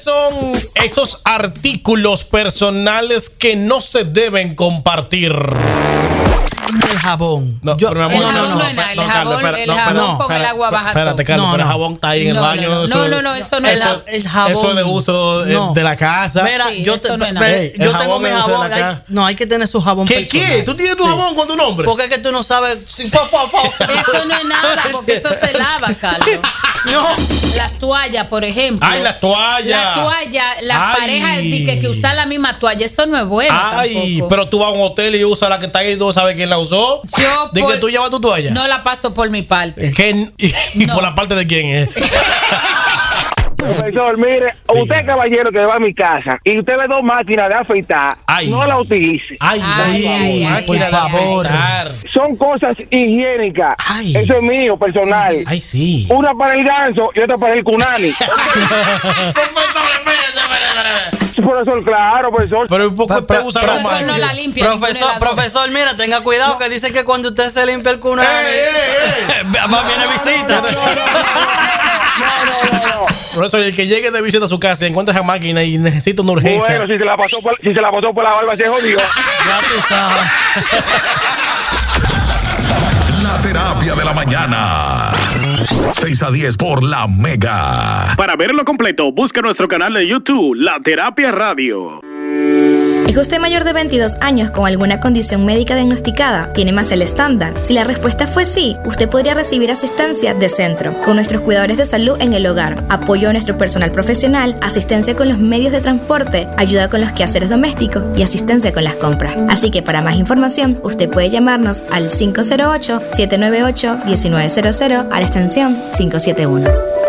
¿Cuáles son esos artículos personales que no se deben compartir? El jabón. No, El jabón no es nada. El jabón con el agua baja. Espérate, Carlos, pero el jabón está ahí en el baño. No, eso no es nada. El jabón. Eso es de uso de la casa. Mira, Sí, yo eso no es nada. yo tengo mi jabón. Hay que tener su jabón ¿Qué? personal. ¿Tú tienes tu jabón con tu nombre? Porque es que tú no sabes. Eso no es nada, porque eso se lava, Carlos. No. Las toallas, por ejemplo. Ay, las toallas. Las toallas, las Ay. parejas que usan la misma toalla, eso no es bueno. Ay, tampoco. pero tú vas a un hotel y usas la que está ahí y no sabes quién la usó. Yo ¿De que tú llevas tu toalla? no la paso por mi parte. ¿Y No. por la parte de quién es? Profesor, mire, usted caballero que va a mi casa y usted ve dos máquinas de afeitar, Ay. no la utilice. Ay, por favor. Son cosas higiénicas. Ay. Eso es mío, personal. Ay, sí. Una para el ganso y otra para el kunani. Profesor, claro, profesor. Pero un poco te usa la Eso no máquina. la limpia. ninguna de las dos. Profesor, mira, tenga cuidado que dice que cuando usted se limpia el cunal, más viene visita. No. Por eso el que llegue de visita a su casa y encuentra esa máquina y necesita una urgencia. Bueno, si se la pasó por la barba, se jodió. Ya tú sabes. La terapia de la mañana. 6 a 10 por La Mega. Para verlo completo, busca nuestro canal de YouTube, La Terapia Radio. ¿Es usted mayor de 22 años con alguna condición médica diagnosticada? ¿Tiene más el estándar? Si la respuesta fue sí, usted podría recibir asistencia de centro, con nuestros cuidadores de salud en el hogar, apoyo a nuestro personal profesional, asistencia con los medios de transporte, ayuda con los quehaceres domésticos y asistencia con las compras. Así que para más información, usted puede llamarnos al 508-798-1900 a la extensión 571.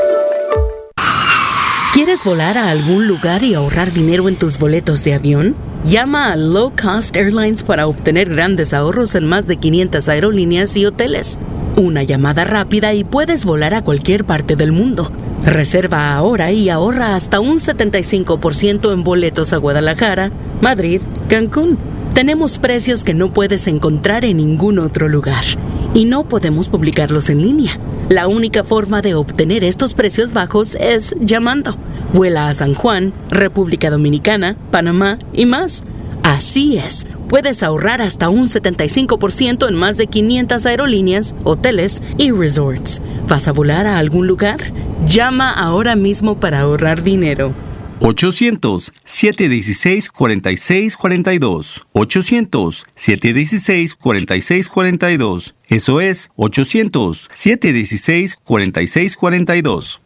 ¿Quieres volar a algún lugar y ahorrar dinero en tus boletos de avión? Llama a Low Cost Airlines para obtener grandes ahorros en más de 500 aerolíneas y hoteles. Una llamada rápida y puedes volar a cualquier parte del mundo. Reserva ahora y ahorra hasta un 75% en boletos a Guadalajara, Madrid, Cancún. Tenemos precios que no puedes encontrar en ningún otro lugar y no podemos publicarlos en línea. La única forma de obtener estos precios bajos es llamando. Vuela a San Juan, República Dominicana, Panamá y más. Así es, puedes ahorrar hasta un 75% en más de 500 aerolíneas, hoteles y resorts. ¿Vas a volar a algún lugar? Llama ahora mismo para ahorrar dinero. 800-716-4642. 800-716-4642. Eso es 800-716-4642.